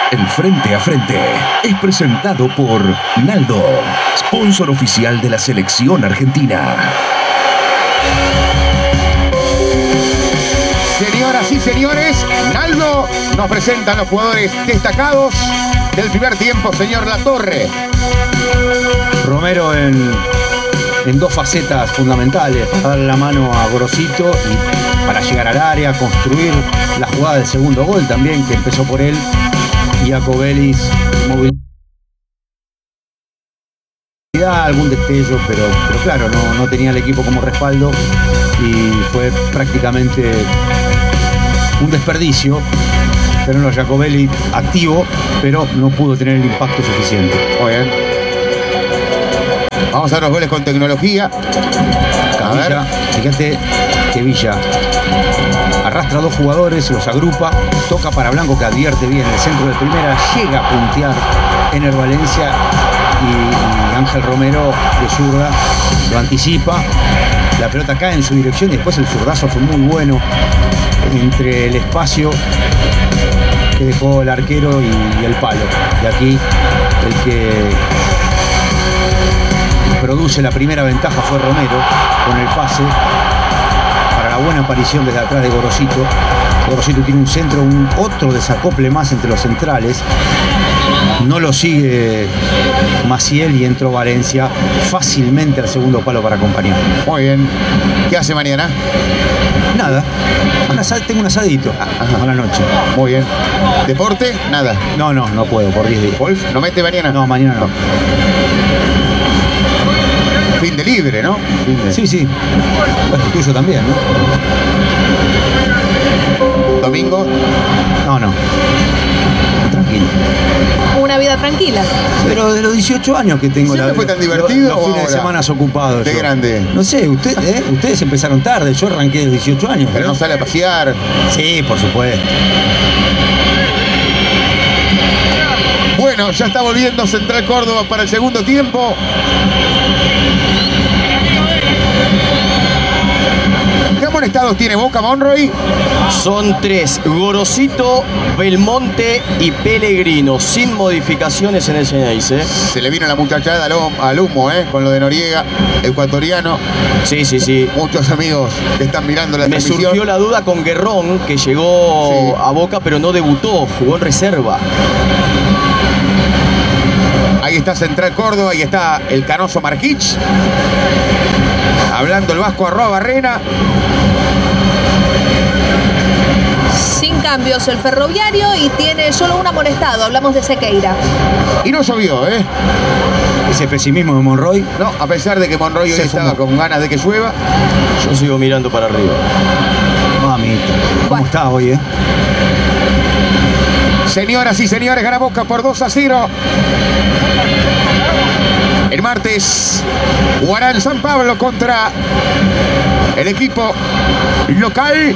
El Frente a Frente es presentado por Naldo, sponsor oficial de la selección argentina. Señoras y señores, Naldo nos presenta a los jugadores destacados del primer tiempo, señor Latorre. Romero en dos facetas fundamentales, para darle la mano a Gorosito y para llegar al área, construir la jugada del segundo gol también, que empezó por él, y a Cobelis movilidad, algún destello, pero claro, no tenía el equipo como respaldo y fue prácticamente un desperdicio. Pero no, Jacobelli activo, pero no pudo tener el impacto suficiente. Muy bien. Vamos a ver los goles con tecnología. A ver. Villa, fíjate que Villa arrastra a dos jugadores, los agrupa, toca para Blanco, que advierte bien el centro de primera, llega a puntear Ener Valencia y Ángel Romero de zurda lo anticipa. La pelota cae en su dirección y después el zurdazo fue muy bueno entre el espacio que dejó el arquero y el palo. De aquí el que produce la primera ventaja fue Romero con el pase para la buena aparición desde atrás de Gorosito. Gorosito tiene un centro, otro desacople más entre los centrales. No lo sigue Maciel y entró Valencia fácilmente al segundo palo para acompañar. Muy bien. ¿Qué hace mañana? Nada. Tengo un asadito a la noche. Muy bien. ¿Deporte? Nada. No puedo por 10 días. ¿Golf? ¿No mete mañana? No, mañana no. Fin de libre, ¿no? Sí. Bueno, el tuyo también, ¿no? ¿Domingo? No. Tranquilo. Una vida tranquila. Pero de los 18 años que tengo. ¿Siempre fue tan divertido los o fines ahora? de semana ocupados. De grande. No sé, ustedes empezaron tarde. Yo arranqué de los 18 años. Pero no sale a pasear. Sí, por supuesto. Bueno, ya está volviendo Central Córdoba para el segundo tiempo. ¿Qué amonestados tiene Boca, Monroy? Son 3, Gorosito, Belmonte y Pellegrino, sin modificaciones en el Xeneize, ¿eh? Se le vino la muchachada al humo, con lo de Noriega, ecuatoriano. Sí. Muchos amigos que están mirando la transmisión. Me surgió la duda con Guerrón, que llegó a Boca, pero no debutó, jugó en reserva. Ahí está Central Córdoba, ahí está el canoso Marquich. Hablando el vasco @Barrena. Sin cambios el Ferroviario y tiene solo un amonestado. Hablamos de Sequeira. Y no llovió, Ese pesimismo de Monroy. No, a pesar de que Monroy hoy estaba con ganas de que llueva. Yo sigo mirando para arriba. Mamita, ¿cómo Bueno. está hoy, Señoras y señores, gana Boca por 2-0. El martes jugará en San Pablo contra el equipo local.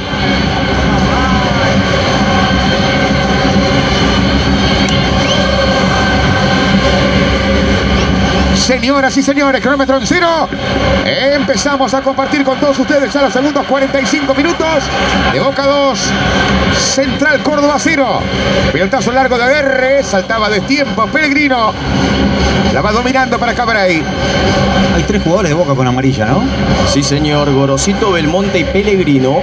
Señoras y señores, cronómetro en 0. Empezamos a compartir con todos ustedes ya los segundos 45 minutos. De Boca 2, Central Córdoba 0. Pelotazo largo de Aguerre, saltaba de tiempo Pellegrino. La va dominando para Cabray. Hay 3 jugadores de Boca con amarilla, ¿no? Sí, señor, Gorosito, Belmonte y Pellegrino.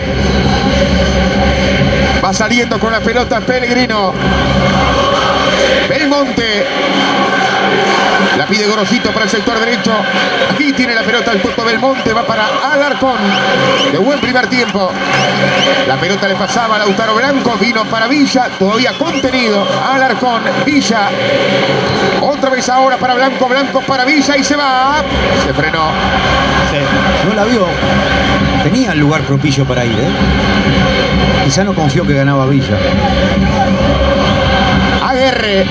Va saliendo con la pelota Pellegrino. Belmonte. La pide Gorosito para el sector derecho. Aquí tiene la pelota el Toto Belmonte. Va para Alarcón. De buen primer tiempo. La pelota le pasaba a Lautaro Blanco. Vino para Villa. Todavía contenido. Alarcón. Villa. Otra vez ahora para Blanco. Blanco para Villa y se va. Se frenó. No la vio. Tenía el lugar propicio para ir, Quizá no confió que ganaba Villa. Aguerre.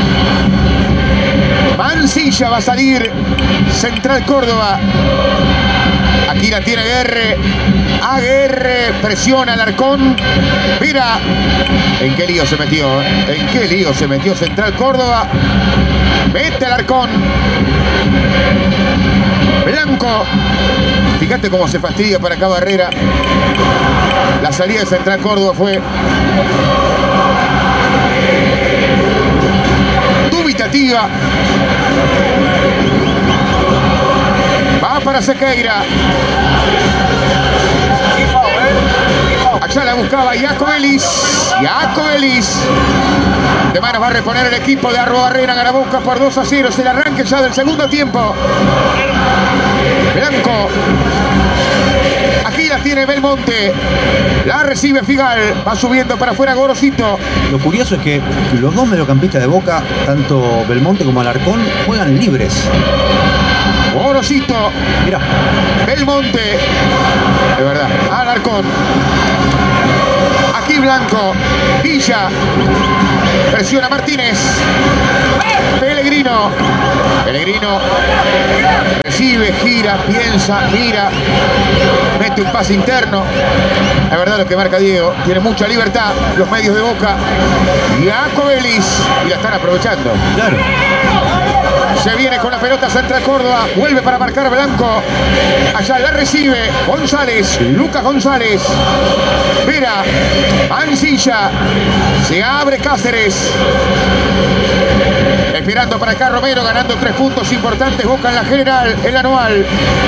Mancilla va a salir. Central Córdoba. Aquí la tiene Aguerre. Aguerre presiona al Alarcón. Mira. ¿En qué lío se metió? ¿En qué lío se metió Central Córdoba? Mete al Alarcón. Blanco. Fíjate cómo se fastidia para acá Barrera. La salida de Central Córdoba fue arriba. Va para Sequeira. Allá la buscaba Iaco Ellis. De manos va a reponer el equipo de Arruabarrena. Gana Boca por 2-0. Es el arranque ya del segundo tiempo. Blanco. Aquí la tiene Belmonte. La recibe Figal. Va subiendo para afuera Gorosito. Lo curioso es que los dos mediocampistas de Boca, tanto Belmonte como Alarcón, juegan libres. Gorosito. Mirá. Belmonte. De verdad. Alarcón. Aquí Blanco. Villa. Presiona Martínez. Pellegrino. Recibe, gira, piensa, mira. Mete un pase interno. La verdad lo que marca Diego. Tiene mucha libertad los medios de Boca. Iaco Ellis. Y la están aprovechando. Claro. Se viene con la pelota Central Córdoba. Vuelve para marcar Blanco. Allá la recibe González. Lucas González. Vera. Mancilla. Se abre Cáceres. Esperando para acá Romero. Ganando 3 puntos importantes. Boca en la general. El anual.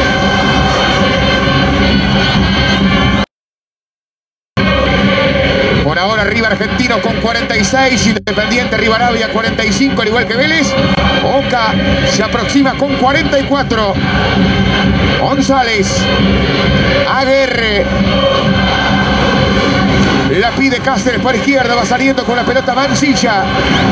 Por ahora arriba Argentino con 46. Independiente Rivadavia 45. Al igual que Vélez. Boca se aproxima con 44. González. Aguerre. La pide Cáceres por izquierda. Va saliendo con la pelota Mancilla.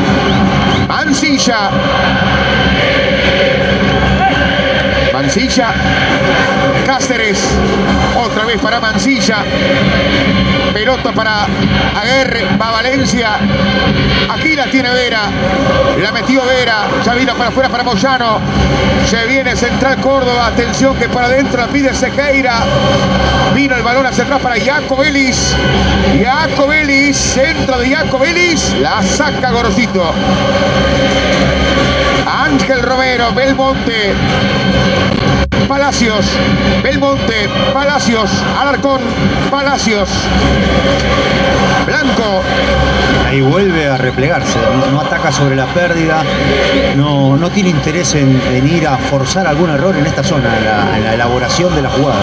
Cáceres. Otra vez para Mancilla. Pelota para Aguerre. Va Valencia. Aquí la tiene Vera. La metió Vera. Ya vino para afuera para Moyano. Se viene Central Córdoba. Atención que para adentro la pide Sequeira. Vino el balón hacia atrás para Iaco Ellis. Centro de Iaco Ellis. La saca Gorosito. Ángel Romero. Belmonte. Palacios. Belmonte. Palacios. Alarcón. Palacios. Blanco. Ahí vuelve a replegarse, no ataca sobre la pérdida, no tiene interés en ir a forzar algún error en esta zona, en la elaboración de la jugada.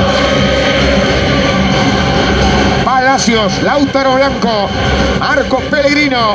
Palacios, Lautaro Blanco, Marcos Pellegrino.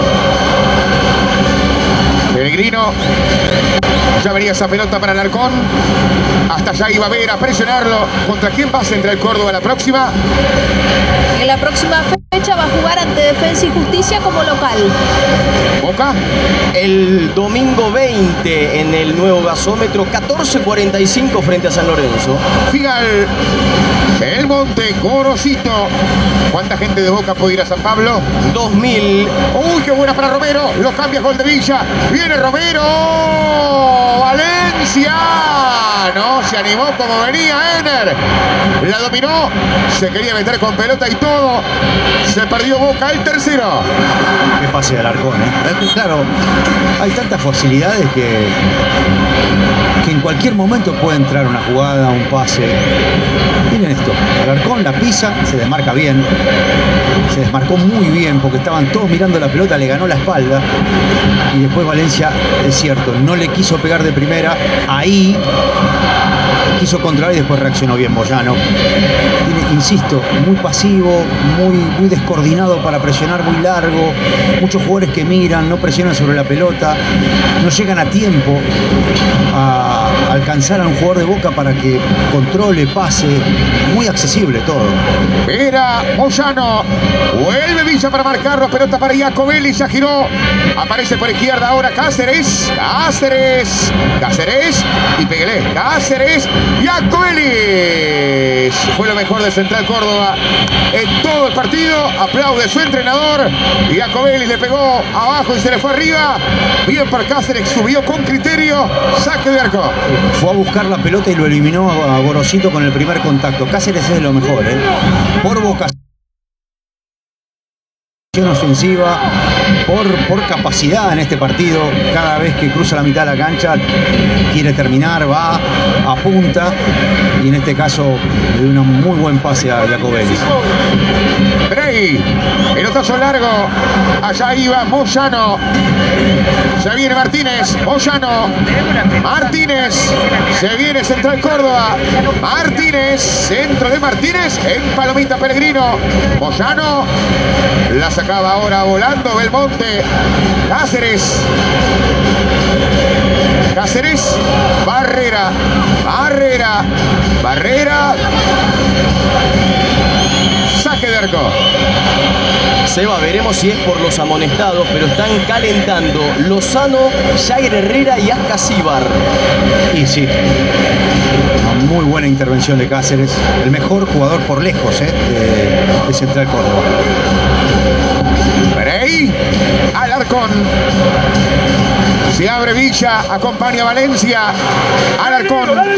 Ya venía esa pelota para Alarcón. Hasta allá iba Vera a presionarlo. ¿Contra quién va Central Córdoba la próxima? En la próxima fecha va a jugar ante Defensa y Justicia como local. Boca. El domingo 20 en el nuevo gasómetro, 14:45 frente a San Lorenzo. Figal. Belmonte, Gorosito. ¿Cuánta gente de Boca puede ir a San Pablo? 2000. Uy, qué buena para Romero. Lo cambia gol de Villa. Viene Romero. Valencia. No, se animó como venía Ener. La dominó. Se quería meter con pelota y todo. Se perdió Boca el tercero. Qué pase de Alarcón, Claro, hay tantas facilidades que en cualquier momento puede entrar una jugada, un pase. Miren esto, Alarcón la pisa, se desmarca bien, se desmarcó muy bien porque estaban todos mirando la pelota, le ganó la espalda y después Valencia, es cierto, no le quiso pegar de primera, ahí quiso controlar y después reaccionó bien Moyano. Tiene, insisto, muy pasivo, muy descoordinado para presionar muy largo, muchos jugadores que miran, no presionan sobre la pelota, no llegan a tiempo a alcanzar a un jugador de Boca para que controle, pase, muy accesible todo. Vera, Moyano, vuelve Villa para marcarlo, pelota para Iaco Ellis, ya giró, aparece por izquierda ahora Cáceres y Peguelé, Iaco Ellis, fue lo mejor de Central Córdoba en todo el partido, aplaude su entrenador, Iaco Ellis le pegó abajo y se le fue arriba, bien por Cáceres, subió con criterio, saque de arco. Fue a buscar la pelota y lo eliminó a Gorosito con el primer contacto. Cáceres es de lo mejor, por vocación ofensiva, por capacidad en este partido. Cada vez que cruza la mitad de la cancha quiere terminar, va, apunta, y en este caso le dio un muy buen pase a Jacobelli. Brey, pelotazo largo, allá iba Moyano, se viene Martínez, Moyano, Martínez, se viene Central Córdoba, Martínez, centro de Martínez, en Palomita Pellegrino, Moyano, la sacaba ahora volando Belmonte, Cáceres, Barrera, saque de arco. Seba, veremos si es por los amonestados, pero están calentando Lozano, Jair Herrera y Ascasíbar. Y sí, una muy buena intervención de Cáceres, el mejor jugador por lejos de Central Córdoba. Brey, Alarcón. Se abre Villa, acompaña Valencia, Alarcón.